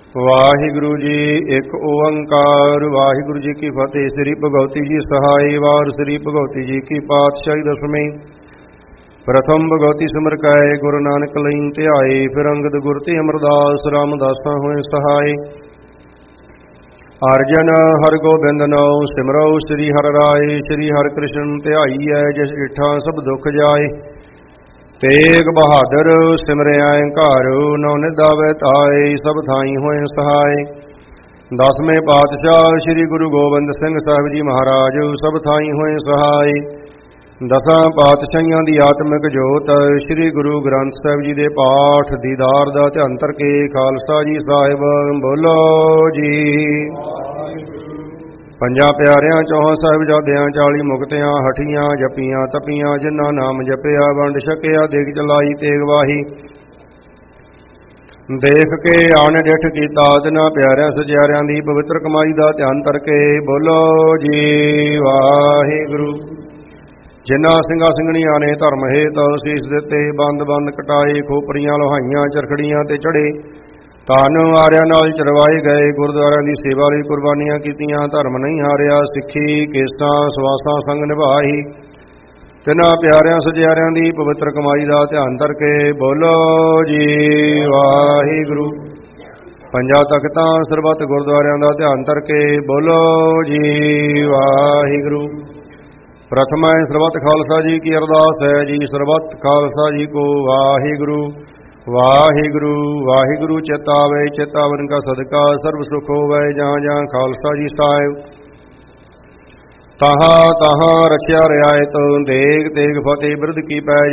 ਵਾਹਿਗੁਰੂ ਜੀ ਇੱਕ ਓੰਕਾਰ। ਵਾਹਿਗੁਰੂ ਜੀ ਕੀ ਫਤਿਹ। ਸ੍ਰੀ ਭਗਵਤੀ ਜੀ ਸਹਾਈ। ਵਾਰ ਸ੍ਰੀ ਭਗਵਤੀ ਜੀ ਕੀ ਪਾਤਸ਼ਾਹੀ ਦਸਵੀਂ। ਪ੍ਰਥਮ ਭਗਵਤੀ ਸਿਮਰ ਕੈ ਗੁਰੂ ਨਾਨਕ ਲਈ ਧਿਆਏ। ਫਿਰ ਅੰਗਦ ਗੁਰ ਤੇ ਅਮਰਦਾਸ ਰਾਮਦਾਸਾਂ ਹੋਏ ਸਹਾਏ। ਅਰਜਨ ਹਰਿ ਗੋਬਿੰਦ ਨਾਉ ਸਿਮਰੋ ਸ੍ਰੀ ਹਰਿ ਰਾਏ। ਸ੍ਰੀ ਹਰਿ ਕ੍ਰਿਸ਼ਨ ਧਿਆਈਐ ਜਿਸ ਡਿਠਾ ਸਭ ਦੁਖ ਜਾਏ। ਤੇਗ ਬਹਾਦਰ ਸਿਮਰਿਆ ਘਰ ਨੌ ਨਿਦਾਵੇ ਤਾਏ। ਸਭ ਥਾਈ ਹੋਏ ਸਹਾਏ। ਦਸਵੇਂ ਪਾਤਸ਼ਾਹ ਸ੍ਰੀ ਗੁਰੂ ਗੋਬਿੰਦ ਸਿੰਘ ਸਾਹਿਬ ਜੀ ਮਹਾਰਾਜ ਸਭ ਥਾਈ ਹੋਏ ਸਹਾਏ। ਦਸਾਂ ਪਾਤਸ਼ਾਹੀਆਂ ਦੀ ਆਤਮਿਕ ਜੋਤ ਸ੍ਰੀ ਗੁਰੂ ਗ੍ਰੰਥ ਸਾਹਿਬ ਜੀ ਦੇ ਪਾਠ ਦੀਦਾਰ ਦਾ ਧਿਆਨ ਕਰਕੇ ਖਾਲਸਾ ਜੀ ਸਾਹਿਬ ਬੋਲੋ ਜੀ। ਪੰਜਾਂ ਪਿਆਰਿਆਂ ਚੌਹਾਂ ਸਾਹਿਬਜ਼ਾਦਿਆਂ 40 ਮੁਕਤਿਆਂ ਹਠੀਆਂ ਜਪੀਆਂ ਤਪੀਆਂ ਜਿਨ੍ਹਾਂ ਨਾਮ ਜਪਿਆ ਵੰਡ ਛਕਿਆ ਦੇਖ ਚਲਾਈ ਤੇਗ ਵਾਹੀ। ਦੇਖ ਕੇ ਆਣ ਡਿਠ ਕੀਤਾ ਤਿਨਾਂ ਪਿਆਰਿਆਂ ਸਚਿਆਰਿਆਂ ਦੀ ਪਵਿੱਤਰ ਕਮਾਈ ਦਾ ਧਿਆਨ ਕਰਕੇ ਬੋਲੋ ਜੀ ਵਾਹਿਗੁਰੂ। ਜਿਨ੍ਹਾਂ ਸਿੰਘਾਂ ਸਿੰਘਣੀਆਂ ਨੇ ਧਰਮ ਹੇਤ ਸੀਸ ਦਿੱਤੇ ਬੰਦ ਬੰਦ ਕਟਾਏ ਖੋਪਰੀਆਂ ਲੋਹਾਈਆਂ ਚਰਖੜੀਆਂ ਤੇ ਚੜੇ ਧਨ ਆਰਿਆਂ ਨਾਲ ਚਰਵਾਏ ਗਏ ਗੁਰਦੁਆਰਿਆਂ ਦੀ ਸੇਵਾ ਲਈ ਕੁਰਬਾਨੀਆਂ ਕੀਤੀਆਂ ਧਰਮ ਨਹੀਂ ਹਾਰਿਆ ਸਿੱਖੀ ਕੇਸਾਂ ਸਵਾਸਾਂ ਸੰਗ ਨਿਭਾਈ। ਤਿਨਾਂ ਪਿਆਰਿਆਂ ਸਜਿਆਰਿਆਂ ਦੀ ਪਵਿੱਤਰ ਕਮਾਈ ਦਾ ਧਿਆਨ ਕਰਕੇ ਬੋਲੋ ਜੀ ਵਾਹਿਗੁਰੂ। ਪੰਜਾਂ ਤਖਤਾਂ ਸਰਬੱਤ ਗੁਰਦੁਆਰਿਆਂ ਦਾ ਧਿਆਨ ਕਰਕੇ ਬੋਲੋ ਜੀ ਵਾਹਿਗੁਰੂ। ਪ੍ਰਥਮਾ ਸਰਬੱਤ ਖਾਲਸਾ ਜੀ ਕੀ ਅਰਦਾਸ ਹੈ ਜੀ। ਸਰਬੱਤ ਖਾਲਸਾ ਜੀ ਕੋ ਵਾਹਿਗੁਰੂ ਵਾਹਿਗੁਰੂ। ਵਾਹਿਗੁਰੂ ਚੇਤਾਵੇ ਚੇਤਾਵਨ ਕਾ ਸਦਕਾ ਸਰਬ ਸੁਖ ਹੋਵੇ ਜਾਂ ਜਾਂ ਖਾਲਸਾ ਜੀ ਸਾਹਿਬ। ਤਹਾਂ ਤਹਾਂ ਰਖਿਆ ਰਿਆਇਤ ਦੇਗ ਤੇਗ ਫਤਿਹ ਬਿਰਧ ਕੀ ਪੈ